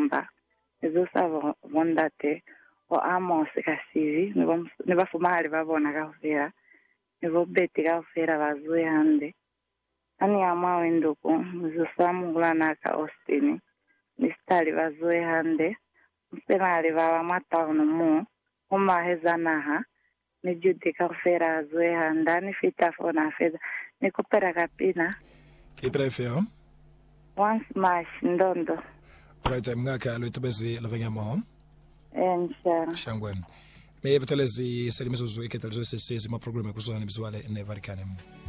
Mamba. Nizosava vondate o Amos Kasivi, nivafumali vavona kaufera. Nivobeti kaufera vazue hande. Ani ama wenduku, nizosamula naka Austin. Nistali vazue hande. Mpenali vava matauno mu. Uma hezanaha. Nijudi kaufera vazue handa. Nifitafona feza. Nikopera kapina. Kipera feo? Once mash ndondo. Right, mngaka lwetubezi lavenya mo. Inshallah. Shangwen. Me betelezi selimizo zuike telezo sesi ma programme kusana biswale ne varikanem.